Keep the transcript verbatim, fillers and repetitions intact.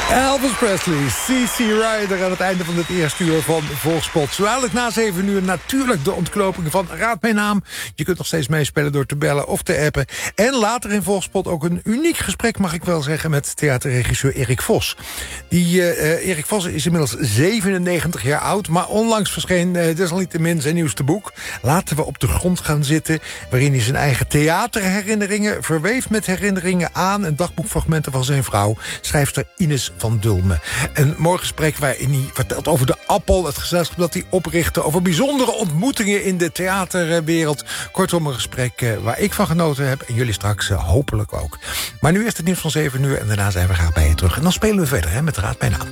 Elvis Presley, C C Rider aan het einde van het eerste uur van Volkspot. Zo dadelijk na zeven uur natuurlijk de ontknoping van Raad mijn naam. Je kunt nog steeds meespelen door te bellen of te appen. En later in Volkspot ook een uniek gesprek, mag ik wel zeggen, met theaterregisseur Erik Vos. Die uh, Erik Vos is inmiddels zevenennegentig jaar oud, maar onlangs verscheen uh, desalniettemin zijn nieuwste boek. Laten we op de grond gaan zitten, waarin hij zijn eigen theaterherinneringen verweeft met herinneringen aan en dagboekfragmenten van zijn vrouw, schrijfster Ines van Dulmen. Een mooi gesprek waarin hij vertelt over de Appel, het gezelschap dat hij oprichtte, over bijzondere ontmoetingen in de theaterwereld. Kortom, een gesprek waar ik van genoten heb en jullie straks hopelijk ook. Maar nu is het nieuws van zeven uur en daarna zijn we graag bij je terug. En dan spelen we verder hè, met Raad mijn naam.